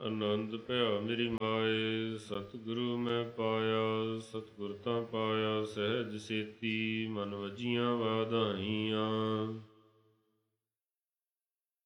ਆਨੰਦ ਭਇਆ ਮੇਰੀ ਮਾਏ, ਸਤਿਗੁਰੂ ਮੈਂ ਪਾਇਆ। ਸਤਿਗੁਰ ਤਾਂ ਪਾਇਆ ਸਹਿਜ ਸੇਤੀ, ਮਨ ਵਜੀਆਂ ਵਾਧਾਈਆਂ।